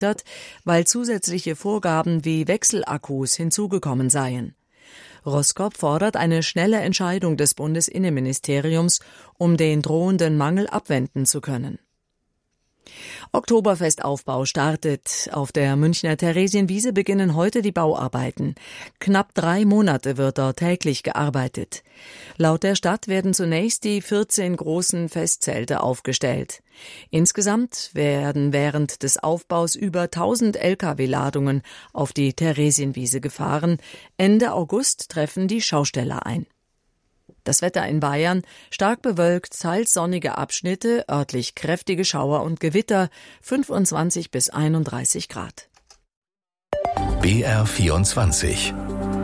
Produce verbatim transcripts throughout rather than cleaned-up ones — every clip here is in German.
weil zusätzliche Vorgaben wie Wechselakkus hinzugekommen seien. Roskop fordert eine schnelle Entscheidung des Bundesinnenministeriums, um den drohenden Mangel abwenden zu können. Oktoberfestaufbau startet. Auf der Münchner Theresienwiese beginnen heute die Bauarbeiten. Knapp drei Monate wird dort täglich gearbeitet. Laut der Stadt werden zunächst die vierzehn großen Festzelte aufgestellt. Insgesamt werden während des Aufbaus über tausend L K W-Ladungen auf die Theresienwiese gefahren. Ende August treffen die Schausteller ein. Das Wetter in Bayern: stark bewölkt, teils sonnige Abschnitte, örtlich kräftige Schauer und Gewitter, fünfundzwanzig bis einunddreißig Grad. B R vierundzwanzig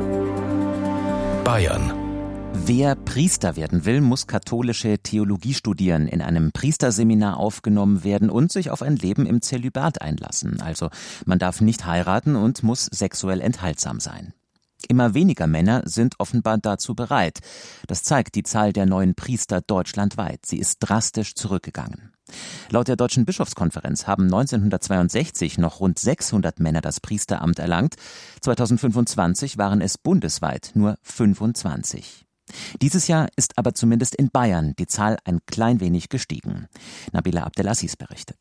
Bayern. Wer Priester werden will, muss katholische Theologie studieren, in einem Priesterseminar aufgenommen werden und sich auf ein Leben im Zölibat einlassen. Also man darf nicht heiraten und muss sexuell enthaltsam sein. Immer weniger Männer sind offenbar dazu bereit. Das zeigt die Zahl der neuen Priester deutschlandweit. Sie ist drastisch zurückgegangen. Laut der Deutschen Bischofskonferenz haben neunzehnhundertzweiundsechzig noch rund sechshundert Männer das Priesteramt erlangt. zweitausendfünfundzwanzig waren es bundesweit nur fünfundzwanzig. Dieses Jahr ist aber zumindest in Bayern die Zahl ein klein wenig gestiegen. Nabila Abdelaziz berichtet.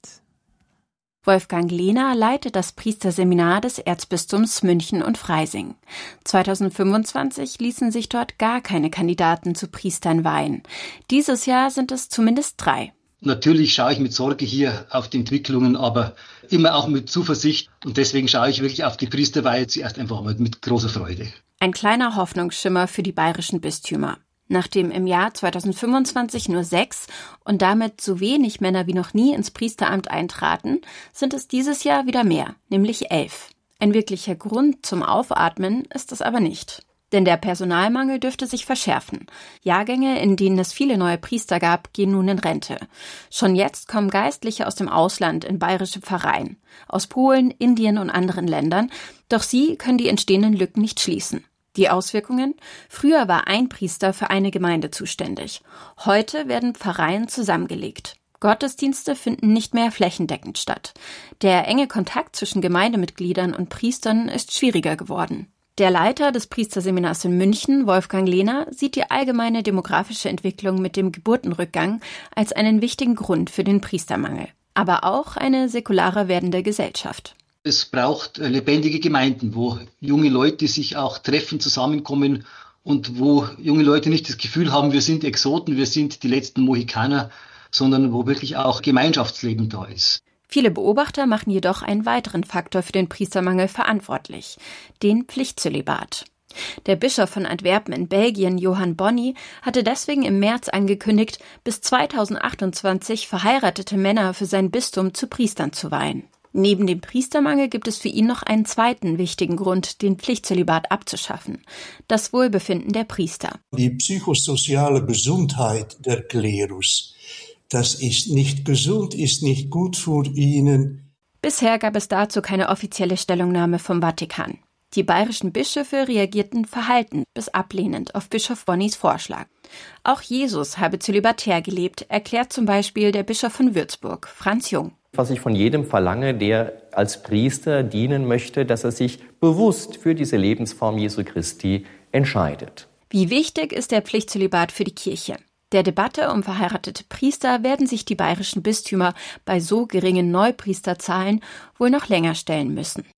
Wolfgang Lehner leitet das Priesterseminar des Erzbistums München und Freising. zweitausendfünfundzwanzig ließen sich dort gar keine Kandidaten zu Priestern weihen. Dieses Jahr sind es zumindest drei. Natürlich schaue ich mit Sorge hier auf die Entwicklungen, aber immer auch mit Zuversicht. Und deswegen schaue ich wirklich auf die Priesterweihe zuerst einfach mal mit großer Freude. Ein kleiner Hoffnungsschimmer für die bayerischen Bistümer. Nachdem im Jahr zweitausendfünfundzwanzig nur sechs und damit so wenig Männer wie noch nie ins Priesteramt eintraten, sind es dieses Jahr wieder mehr, nämlich elf. Ein wirklicher Grund zum Aufatmen ist es aber nicht. Denn der Personalmangel dürfte sich verschärfen. Jahrgänge, in denen es viele neue Priester gab, gehen nun in Rente. Schon jetzt kommen Geistliche aus dem Ausland in bayerische Pfarreien, aus Polen, Indien und anderen Ländern, doch sie können die entstehenden Lücken nicht schließen. Die Auswirkungen? Früher war ein Priester für eine Gemeinde zuständig. Heute werden Pfarreien zusammengelegt. Gottesdienste finden nicht mehr flächendeckend statt. Der enge Kontakt zwischen Gemeindemitgliedern und Priestern ist schwieriger geworden. Der Leiter des Priesterseminars in München, Wolfgang Lehner, sieht die allgemeine demografische Entwicklung mit dem Geburtenrückgang als einen wichtigen Grund für den Priestermangel. Aber auch eine säkularer werdende Gesellschaft. Es braucht lebendige Gemeinden, wo junge Leute sich auch treffen, zusammenkommen und wo junge Leute nicht das Gefühl haben, wir sind Exoten, wir sind die letzten Mohikaner, sondern wo wirklich auch Gemeinschaftsleben da ist. Viele Beobachter machen jedoch einen weiteren Faktor für den Priestermangel verantwortlich, den Pflichtzölibat. Der Bischof von Antwerpen in Belgien, Johann Bonny, hatte deswegen im März angekündigt, bis zweitausendachtundzwanzig verheiratete Männer für sein Bistum zu Priestern zu weihen. Neben dem Priestermangel gibt es für ihn noch einen zweiten wichtigen Grund, den Pflichtzölibat abzuschaffen: das Wohlbefinden der Priester. Die psychosoziale Gesundheit der Klerus, das ist nicht gesund, ist nicht gut für ihnen. Bisher gab es dazu keine offizielle Stellungnahme vom Vatikan. Die bayerischen Bischöfe reagierten verhalten bis ablehnend auf Bischof Bonnys Vorschlag. Auch Jesus habe zölibatär gelebt, erklärt zum Beispiel der Bischof von Würzburg, Franz Jung. Was ich von jedem verlange, der als Priester dienen möchte, dass er sich bewusst für diese Lebensform Jesu Christi entscheidet. Wie wichtig ist der Pflichtzölibat für die Kirche? Der Debatte um verheiratete Priester werden sich die bayerischen Bistümer bei so geringen Neupriesterzahlen wohl noch länger stellen müssen.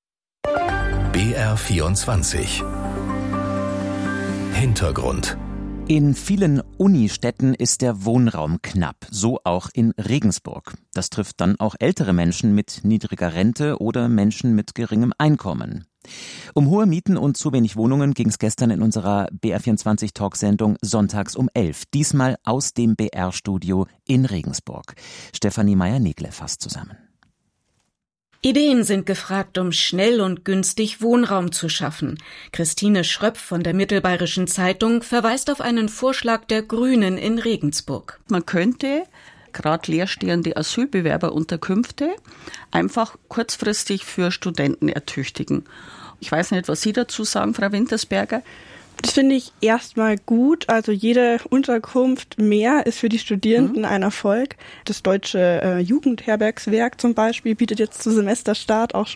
B R vierundzwanzig Hintergrund. In vielen Unistädten ist der Wohnraum knapp, so auch in Regensburg. Das trifft dann auch ältere Menschen mit niedriger Rente oder Menschen mit geringem Einkommen. Um hohe Mieten und zu wenig Wohnungen ging es gestern in unserer B R vierundzwanzig Talksendung sonntags um elf. Diesmal aus dem B R-Studio in Regensburg. Stefanie Meyer-Negle fasst zusammen. Ideen sind gefragt, um schnell und günstig Wohnraum zu schaffen. Christine Schröpf von der Mittelbayerischen Zeitung verweist auf einen Vorschlag der Grünen in Regensburg. Man könnte gerade leerstehende Asylbewerberunterkünfte einfach kurzfristig für Studenten ertüchtigen. Ich weiß nicht, was Sie dazu sagen, Frau Wintersberger. Das finde ich erstmal gut. Also jede Unterkunft mehr ist für die Studierenden mhm. ein Erfolg. Das Deutsche äh, Jugendherbergswerk zum Beispiel bietet jetzt zu Semesterstart auch